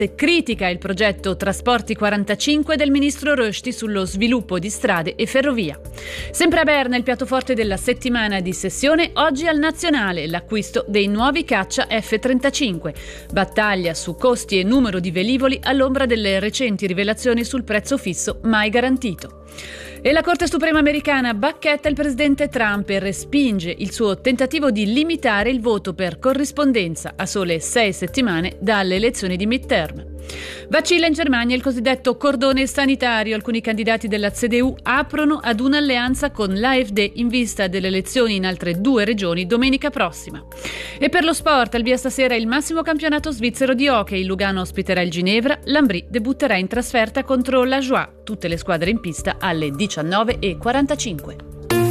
Critica il progetto Trasporti 45 del ministro Rösti sullo sviluppo di strade e ferrovia. Sempre a Berna il piatto forte della settimana di sessione, oggi al Nazionale l'acquisto dei nuovi caccia F-35. Battaglia su costi e numero di velivoli all'ombra delle recenti rivelazioni sul prezzo fisso mai garantito. E la Corte Suprema americana bacchetta il presidente Trump e respinge il suo tentativo di limitare il voto per corrispondenza a sole 6 settimane dalle elezioni di midterm. Vacilla in Germania il cosiddetto cordone sanitario. Alcuni candidati della CDU aprono ad un'alleanza con l'AfD in vista delle elezioni in altre 2 regioni domenica prossima. E per lo sport, al via stasera il massimo campionato svizzero di hockey. Lugano ospiterà il Ginevra, l'Ambry debutterà in trasferta contro la Joie. Tutte le squadre in pista alle 19:45.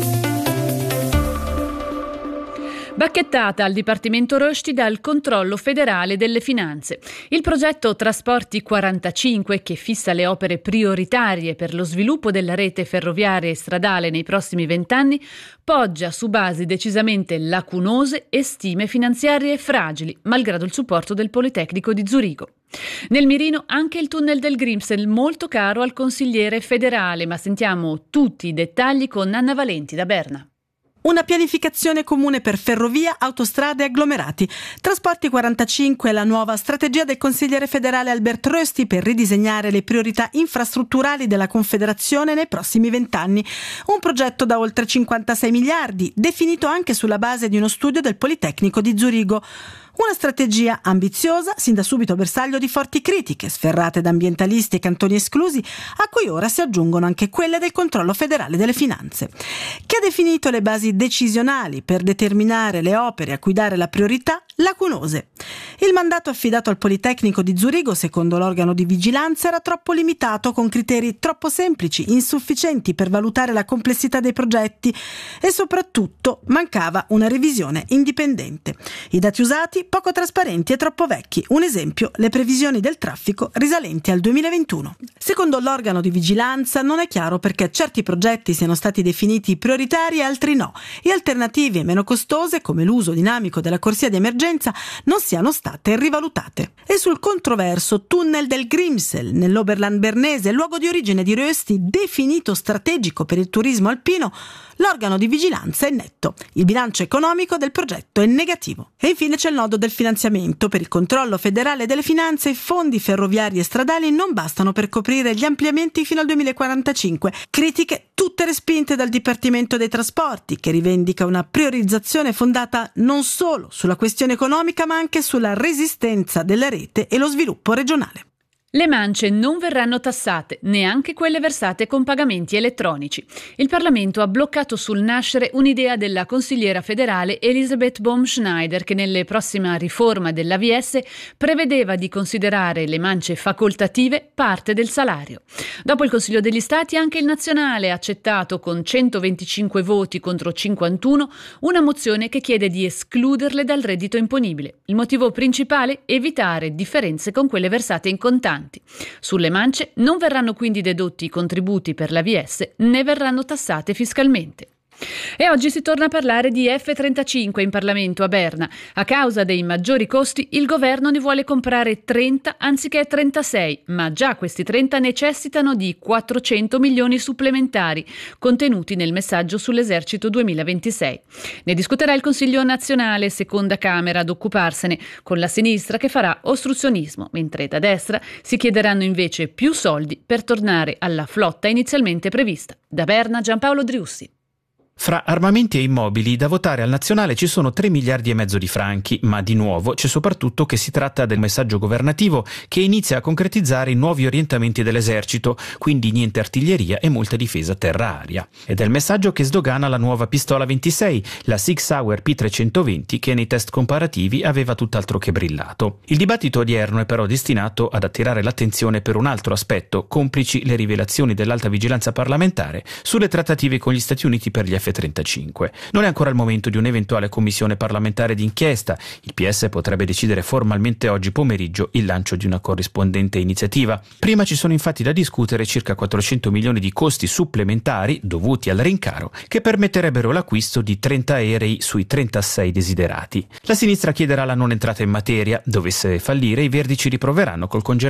Bacchettata al Dipartimento Rösti dal controllo federale delle finanze. Il progetto Trasporti 45, che fissa le opere prioritarie per lo sviluppo della rete ferroviaria e stradale nei prossimi 20 anni, poggia su basi decisamente lacunose e stime finanziarie fragili, malgrado il supporto del Politecnico di Zurigo. Nel mirino anche il tunnel del Grimsel, molto caro al consigliere federale, ma sentiamo tutti i dettagli con Anna Valenti da Berna. Una pianificazione comune per ferrovia, autostrade e agglomerati. Trasporti 45 è la nuova strategia del consigliere federale Albert Rösti per ridisegnare le priorità infrastrutturali della Confederazione nei prossimi 20 anni. Un progetto da oltre 56 miliardi, definito anche sulla base di uno studio del Politecnico di Zurigo. Una strategia ambiziosa, sin da subito bersaglio di forti critiche, sferrate da ambientalisti e cantoni esclusi, a cui ora si aggiungono anche quelle del controllo federale delle finanze, che ha definito le basi decisionali per determinare le opere a cui dare la priorità lacunose. Il mandato affidato al Politecnico di Zurigo, secondo l'organo di vigilanza, era troppo limitato, con criteri troppo semplici, insufficienti per valutare la complessità dei progetti e soprattutto mancava una revisione indipendente. I dati usati poco trasparenti e troppo vecchi. Un esempio, le previsioni del traffico risalenti al 2021. Secondo l'organo di vigilanza non è chiaro perché certi progetti siano stati definiti prioritari e altri no, e alternative meno costose, come l'uso dinamico della corsia di emergenza, non siano state rivalutate. E sul controverso tunnel del Grimsel, nell'Oberland bernese, luogo di origine di Rösti, definito strategico per il turismo alpino, l'organo di vigilanza è netto. Il bilancio economico del progetto è negativo. E infine c'è il nodo del finanziamento. Per il controllo federale delle finanze i fondi ferroviari e stradali non bastano per coprire gli ampliamenti fino al 2045. Critiche tutte respinte dal Dipartimento dei Trasporti, che rivendica una priorizzazione fondata non solo sulla questione economica ma anche sulla resistenza della rete e lo sviluppo regionale. Le mance non verranno tassate, neanche quelle versate con pagamenti elettronici. Il Parlamento ha bloccato sul nascere un'idea della consigliera federale Elisabeth Baumschneider, che nelle prossima riforma dell'AVS prevedeva di considerare le mance facoltative parte del salario. Dopo il Consiglio degli Stati, anche il Nazionale ha accettato con 125 voti contro 51 una mozione che chiede di escluderle dal reddito imponibile. Il motivo principale? Evitare differenze con quelle versate in contanti. Sulle mance non verranno quindi dedotti i contributi per l'AVS, né verranno tassate fiscalmente. E oggi si torna a parlare di F-35 in Parlamento a Berna. A causa dei maggiori costi, il governo ne vuole comprare 30 anziché 36, ma già questi 30 necessitano di 400 milioni supplementari, contenuti nel messaggio sull'esercito 2026. Ne discuterà il Consiglio nazionale, seconda Camera ad occuparsene, con la sinistra che farà ostruzionismo, mentre da destra si chiederanno invece più soldi per tornare alla flotta inizialmente prevista. Da Berna, Giampaolo Driussi. Fra armamenti e immobili, da votare al nazionale ci sono 3 miliardi e mezzo di franchi, ma di nuovo c'è soprattutto che si tratta del messaggio governativo che inizia a concretizzare i nuovi orientamenti dell'esercito, quindi niente artiglieria e molta difesa terra-aria. Ed è il messaggio che sdogana la nuova pistola 26, la Sig Sauer P320, che nei test comparativi aveva tutt'altro che brillato. Il dibattito odierno è però destinato ad attirare l'attenzione per un altro aspetto, complici le rivelazioni dell'alta vigilanza parlamentare sulle trattative con gli Stati Uniti per gli F-35. F-35. Non è ancora il momento di un'eventuale commissione parlamentare d'inchiesta. Il PS potrebbe decidere formalmente oggi pomeriggio il lancio di una corrispondente iniziativa. Prima ci sono infatti da discutere circa 400 milioni di costi supplementari dovuti al rincaro che permetterebbero l'acquisto di 30 aerei sui 36 desiderati. La sinistra chiederà la non entrata in materia. Dovesse fallire, i Verdi ci riproveranno col congelamento